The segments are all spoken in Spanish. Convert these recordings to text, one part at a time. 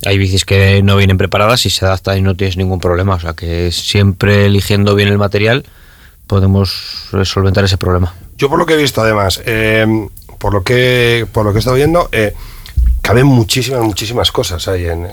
Hay bicis que no vienen preparadas y se adaptan y no tienes ningún problema. O sea que siempre eligiendo bien el material podemos solventar ese problema. Yo por lo que he visto además, por lo que he estado viendo, caben muchísimas cosas ahí en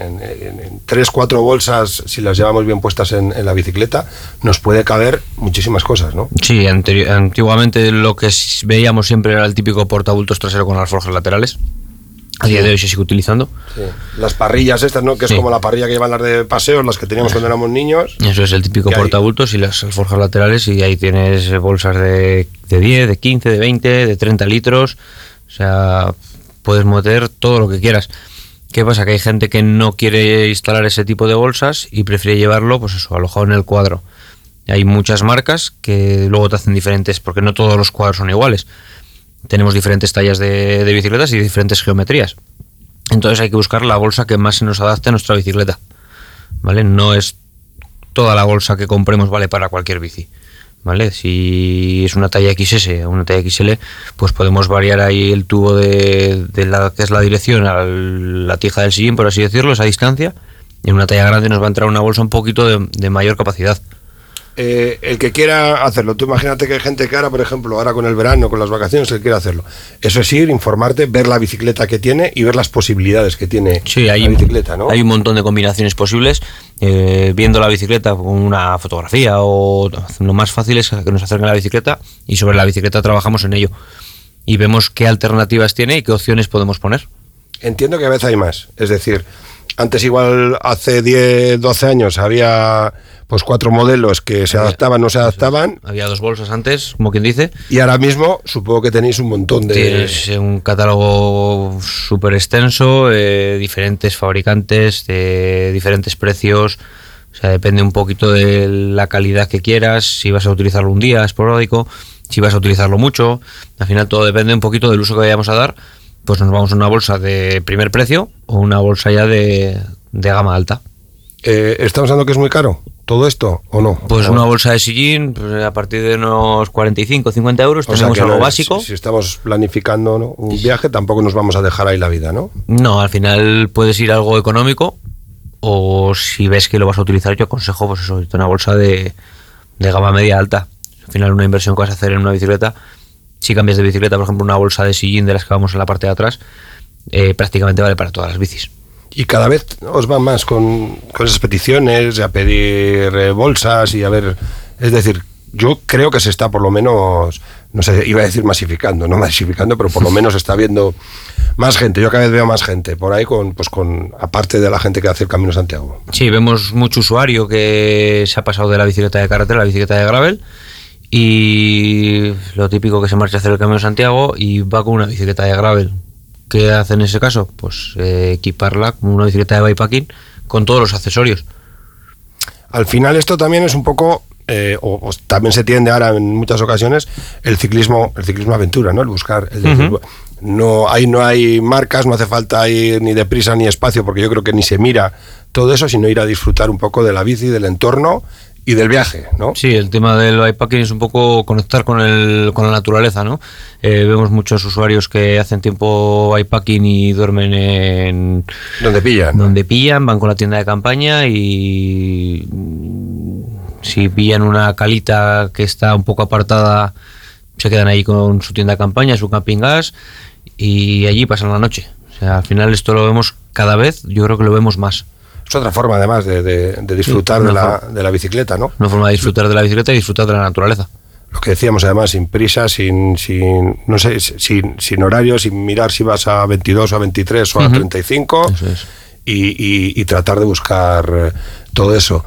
3-4 bolsas. Si las llevamos bien puestas en la bicicleta, nos puede caber muchísimas cosas, ¿no? Sí, antiguamente lo que veíamos siempre era el típico portabultos trasero con las forjas laterales. A día de hoy se sigue utilizando. Sí. Las parrillas estas, ¿no? Que es como la parrilla que llevan las de paseos, las que teníamos cuando éramos niños. Eso es el típico portabultos y las alforjas laterales, y ahí tienes bolsas de 10, de 15, de 20, de 30 litros. O sea, puedes meter todo lo que quieras. ¿Qué pasa? Que hay gente que no quiere instalar ese tipo de bolsas y prefiere llevarlo, pues eso, alojado en el cuadro. Hay muchas marcas que luego te hacen diferentes, porque no todos los cuadros son iguales. Tenemos diferentes tallas de bicicletas y diferentes geometrías. Entonces hay que buscar la bolsa que más se nos adapte a nuestra bicicleta, ¿vale? No es toda la bolsa que compremos vale para cualquier bici, ¿vale? Si es una talla XS o una talla XL, pues podemos variar ahí el tubo de la que es la dirección a la tija del sillín, por así decirlo, esa distancia. Y en una talla grande nos va a entrar una bolsa un poquito de mayor capacidad. El que quiera hacerlo, tú imagínate que hay gente que ahora, por ejemplo, ahora con el verano, con las vacaciones, que quiere hacerlo. Eso es ir, informarte, ver la bicicleta que tiene y ver las posibilidades que tiene la bicicleta, ¿no? Hay un montón de combinaciones posibles. Viendo la bicicleta con una fotografía, o lo más fácil es que nos acerquen la bicicleta y sobre la bicicleta trabajamos en ello y vemos qué alternativas tiene y qué opciones podemos poner. Entiendo que a veces hay más, es decir, antes igual hace 10, 12 años había pues 4 modelos que se adaptaban, no se adaptaban. Había 2 bolsas antes, como quien dice. Y ahora mismo supongo que tenéis un montón de... Tienes un catálogo súper extenso, diferentes fabricantes, de diferentes precios. O sea, depende un poquito de la calidad que quieras, si vas a utilizarlo un día esporádico, si vas a utilizarlo mucho. Al final todo depende un poquito del uso que vayamos a dar. Pues nos vamos a una bolsa de primer precio o una bolsa ya de gama alta. ¿Estamos hablando que es muy caro todo esto o no? Pues una bolsa de sillín, pues a partir de unos 45, 50 euros, tenemos algo básico. Si estamos planificando, ¿no?, un viaje, tampoco nos vamos a dejar ahí la vida, ¿no? No, al final puedes ir a algo económico, o si ves que lo vas a utilizar, yo aconsejo pues eso, una bolsa de gama media alta. Al final una inversión que vas a hacer en una bicicleta, si cambias de bicicleta, por ejemplo, una bolsa de sillín de las que vamos en la parte de atrás, prácticamente vale para todas las bicis. Y cada vez os van más con esas peticiones, a pedir bolsas y a ver... Es decir, yo creo que se está por lo menos, no sé, iba a decir masificando, pero por lo menos está viendo más gente. Yo cada vez veo más gente por ahí, aparte de la gente que hace el Camino de Santiago. Sí, vemos mucho usuario que se ha pasado de la bicicleta de carretera a la bicicleta de gravel, y lo típico que se marcha a hacer el Camino de Santiago y va con una bicicleta de gravel. ¿Qué hace en ese caso? Pues equiparla como una bicicleta de bikepacking con todos los accesorios. Al final esto también es un poco, o también se tiende ahora en muchas ocasiones, el ciclismo aventura, ¿no? El buscar, no hay marcas, no hace falta ir ni deprisa ni espacio, porque yo creo que ni se mira todo eso, sino ir a disfrutar un poco de la bici, del entorno y del viaje, ¿no? Sí, el tema del bikepacking es un poco conectar con la naturaleza, ¿no? Vemos muchos usuarios que hacen tiempo bikepacking y duermen en... Donde pillan, van con la tienda de campaña y si pillan una calita que está un poco apartada, se quedan ahí con su tienda de campaña, su camping gas, y allí pasan la noche. O sea, al final esto lo vemos cada vez, yo creo que lo vemos más. Es otra forma, además, de disfrutar de la bicicleta, ¿no? Una forma de disfrutar de la bicicleta y disfrutar de la naturaleza. Lo que decíamos, además, sin prisa, sin horario, sin mirar si vas a 22 o a 23 o a 35. Eso es. Y tratar de buscar todo eso.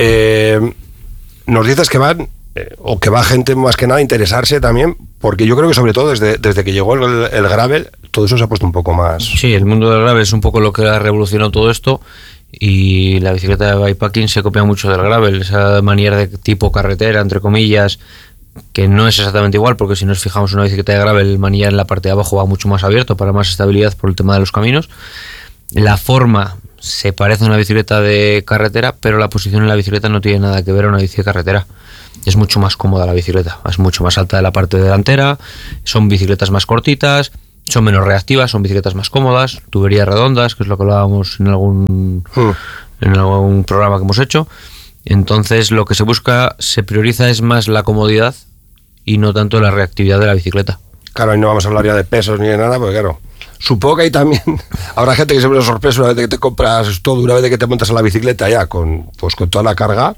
Nos dices que van, o que va gente más que nada a interesarse también, porque yo creo que sobre todo desde que llegó el gravel, todo eso se ha puesto un poco más... Sí, el mundo del gravel es un poco lo que ha revolucionado todo esto. Y la bicicleta de bikepacking se copia mucho del gravel, esa manera de tipo carretera, entre comillas, que no es exactamente igual, porque si nos fijamos en una bicicleta de gravel, el manillar en la parte de abajo va mucho más abierto para más estabilidad por el tema de los caminos. La forma se parece a una bicicleta de carretera, pero la posición en la bicicleta no tiene nada que ver a una bici de carretera. Es mucho más cómoda la bicicleta, es mucho más alta de la parte delantera, son bicicletas más cortitas, son menos reactivas, son bicicletas más cómodas, tuberías redondas, que es lo que hablábamos en algún programa que hemos hecho. Entonces lo que se prioriza es más la comodidad y no tanto la reactividad de la bicicleta. Claro, y no vamos a hablar ya de pesos ni de nada, porque claro, supongo que hay también, habrá gente que se ve sorpresa una vez que te compras todo, una vez que te montas a la bicicleta ya con toda la carga,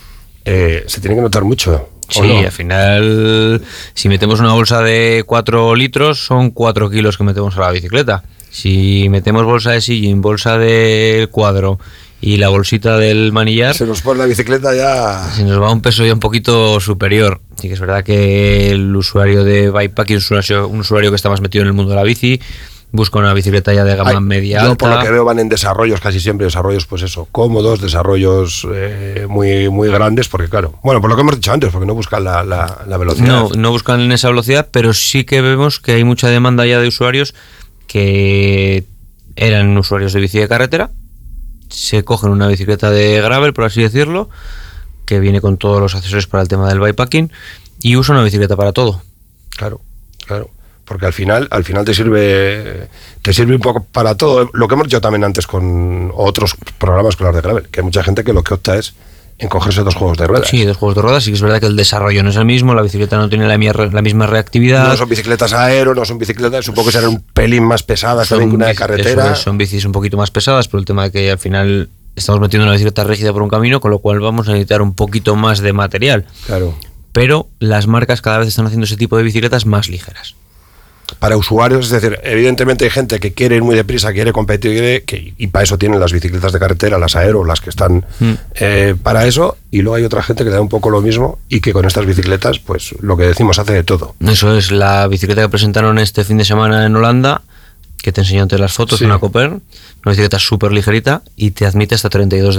se tiene que notar mucho. Sí, no? Al final, si metemos una bolsa de 4 litros, son 4 kilos que metemos a la bicicleta. Si metemos bolsa de sillín, bolsa de cuadro y la bolsita del manillar, se nos pone la bicicleta ya... Se nos va un peso ya un poquito superior. Sí que es verdad que el usuario de bikepacking es un usuario que está más metido en el mundo de la bici, busca una bicicleta ya de gama media alta. Por lo que veo van en desarrollos, casi siempre desarrollos, pues eso, cómodos, desarrollos muy, muy grandes, porque claro, bueno, por lo que hemos dicho antes, porque no buscan la velocidad. No buscan esa velocidad, pero sí que vemos que hay mucha demanda ya de usuarios que eran usuarios de bici de carretera, se cogen una bicicleta de gravel, por así decirlo, que viene con todos los accesorios para el tema del bikepacking, y usa una bicicleta para todo. Claro. Porque al final te sirve un poco para todo. Lo que hemos dicho también antes con otros programas con las de gravel, que hay mucha gente que lo que opta es en cogerse 2 juegos de ruedas. Sí, 2 juegos de ruedas, sí que es verdad que el desarrollo no es el mismo, la bicicleta no tiene la misma reactividad. No son bicicletas aero, no son bicicletas, supongo que serán un pelín más pesadas también que una de carretera. Son bicis un poquito más pesadas por el tema de que al final estamos metiendo una bicicleta rígida por un camino, con lo cual vamos a necesitar un poquito más de material. Claro. Pero las marcas cada vez están haciendo ese tipo de bicicletas más ligeras. Para usuarios, es decir, evidentemente hay gente que quiere ir muy deprisa, quiere competir, y para eso tienen las bicicletas de carretera, las aero, las que están para eso, y luego hay otra gente que le da un poco lo mismo y que con estas bicicletas, pues lo que decimos, hace de todo. Eso es, la bicicleta que presentaron este fin de semana en Holanda, que te enseñó antes las fotos, sí. Una Cooper, una bicicleta súper ligerita y te admite hasta 32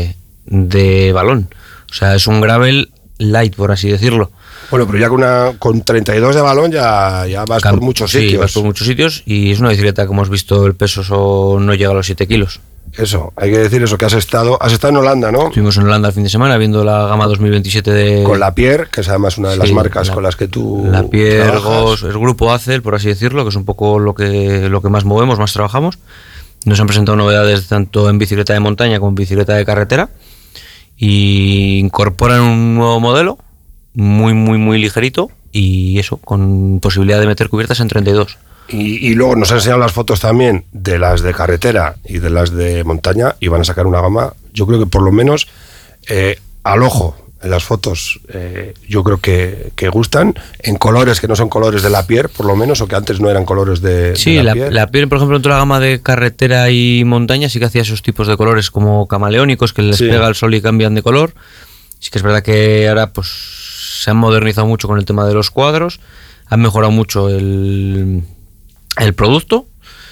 de balón. O sea, es un gravel light, por así decirlo. Bueno, pero ya con 32 de balón ya vas por muchos sitios. Sí, vas por muchos sitios y es una bicicleta, como hemos visto, el peso no llega a los 7 kilos. Eso, hay que decir eso, que has estado en Holanda, ¿no? Estuvimos en Holanda el fin de semana viendo la gama 2027 de... Con Lapierre, que es además una de las marcas con las que tú Lapierre, Goss, el grupo Acel, por así decirlo, que es un poco lo que más movemos, más trabajamos. Nos han presentado novedades tanto en bicicleta de montaña como en bicicleta de carretera y incorporan un nuevo modelo muy, muy, muy ligerito y eso, con posibilidad de meter cubiertas en 32. Y luego nos han enseñado las fotos también de las de carretera y de las de montaña y van a sacar una gama, yo creo que por lo menos al ojo en las fotos yo creo que gustan, en colores que no son colores de Lapierre, por lo menos, o que antes no eran colores de Lapierre. Lapierre, por ejemplo, en toda la gama de carretera y montaña sí que hacía esos tipos de colores como camaleónicos, que les pega el sol y cambian de color. Sí que es verdad que ahora pues se han modernizado mucho con el tema de los cuadros, han mejorado mucho el producto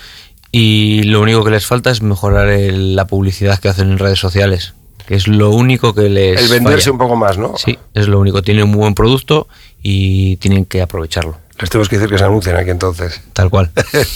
y lo único que les falta es mejorar la publicidad que hacen en redes sociales, que es lo único que les el venderse falla. Un poco más, ¿no? Sí, es lo único. Tienen un muy buen producto y tienen que aprovecharlo. Les tenemos que decir que se anuncien aquí entonces. Tal cual.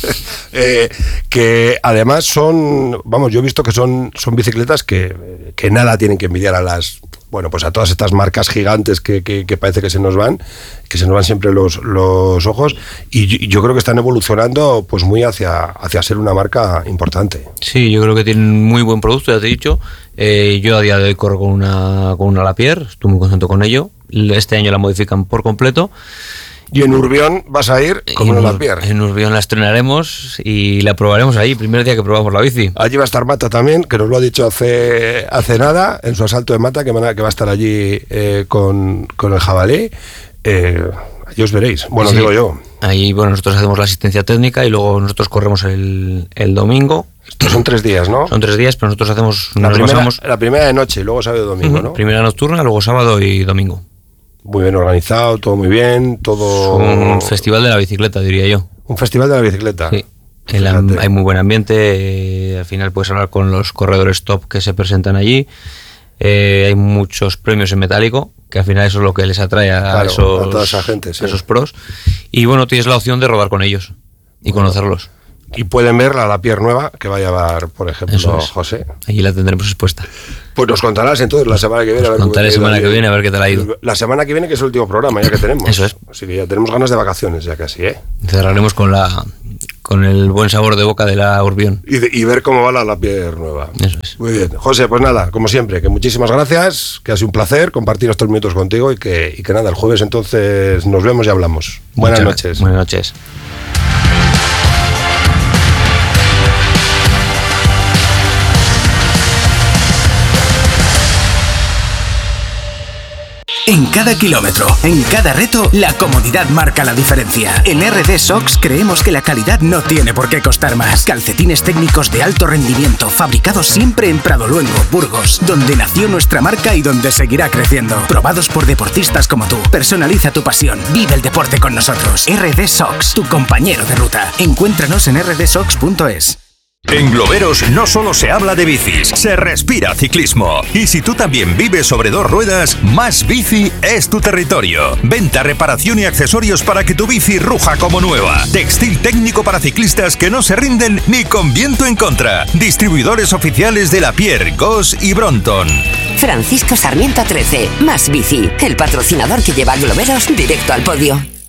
Que además yo he visto que son bicicletas que nada tienen que envidiar a todas estas marcas gigantes que parece que se nos van siempre los ojos, y yo creo que están evolucionando pues muy hacia ser una marca importante. Sí, yo creo que tienen muy buen producto, ya te he dicho. Yo a día de hoy corro con una Lapierre, estoy muy contento con ello. Este año la modifican por completo. Y en Urbión vas a ir con una Lapierre. En Urbión la estrenaremos y la probaremos ahí, primer día que probamos la bici. Allí va a estar Mata también, que nos lo ha dicho hace nada, en su asalto de Mata, que va a estar allí con el jabalí. Allí os veréis, bueno, sí. Digo yo. Ahí, nosotros hacemos la asistencia técnica y luego nosotros corremos el domingo. Estos son 3 días, ¿no? Son 3 días, pero nosotros hacemos... La primera de noche y luego sábado y domingo, ¿no? Primera nocturna, luego sábado y domingo. Muy bien organizado, todo muy bien, todo... Un festival de la bicicleta, diría yo. Un festival de la bicicleta. Sí. Hay muy buen ambiente, al final puedes hablar con los corredores top que se presentan allí. Hay muchos premios en metálico, que al final eso es lo que les atrae a toda esa gente, sí. Esos pros. Y tienes la opción de rodar con ellos y conocerlos. Y pueden ver la Lapierre nueva que va a llevar, por ejemplo, José. Allí la tendremos expuesta. Pues nos contarás entonces la semana que viene. Contaré la semana que viene a ver qué tal ha ido. La semana que viene, que es el último programa ya que tenemos. Eso es. Así que ya tenemos ganas de vacaciones, ya casi, ¿eh? Cerraremos con la con el buen sabor de boca de la Urbión. Y ver cómo va la Lapierre nueva. Eso es. Muy bien. José, pues nada, como siempre, que muchísimas gracias, que ha sido un placer compartir estos minutos contigo y que nada, el jueves entonces nos vemos y hablamos. Buenas noches. Buenas noches. En cada kilómetro, en cada reto, la comodidad marca la diferencia. En RD Sox creemos que la calidad no tiene por qué costar más. Calcetines técnicos de alto rendimiento, fabricados siempre en Pradoluengo, Burgos, donde nació nuestra marca y donde seguirá creciendo. Probados por deportistas como tú. Personaliza tu pasión. Vive el deporte con nosotros. RD Sox, tu compañero de ruta. Encuéntranos en rdsox.es. En Globeros no solo se habla de bicis, se respira ciclismo. Y si tú también vives sobre dos ruedas, Más Bici es tu territorio. Venta, reparación y accesorios para que tu bici ruja como nueva. Textil técnico para ciclistas que no se rinden ni con viento en contra. Distribuidores oficiales de Lapierre, Goss y Brompton. Francisco Sarmiento 13, Más Bici, el patrocinador que lleva a Globeros directo al podio.